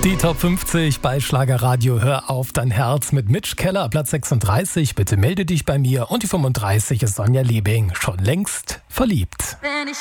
Die Top 50 bei Schlagerradio Hör auf dein Herz mit Mitch Keller, Platz 36, bitte melde dich bei mir. Und die 35 ist Sonja Liebing, schon längst verliebt. Wenn ich